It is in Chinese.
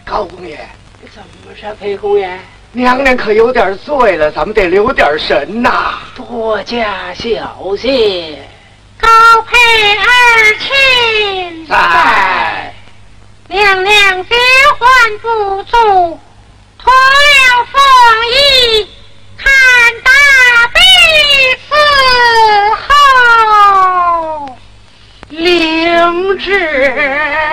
高公爷， 怎么是裴公爷？ 娘娘可有点醉了，咱们得留点神呐。 多加小心。 高配儿亲在， 娘娘结婚不足，脱了凤衣，看大婢伺候。 领旨。